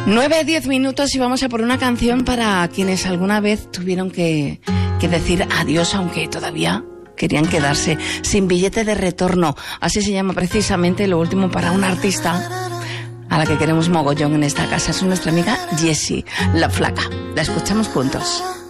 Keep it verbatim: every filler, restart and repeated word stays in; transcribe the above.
nueve, diez minutos y vamos a por una canción para quienes alguna vez tuvieron que, que decir adiós, aunque todavía querían quedarse sin billete de retorno. Así se llama precisamente lo último para una artista a la que queremos mogollón en esta casa. Es nuestra amiga Jessie, la flaca. La escuchamos juntos.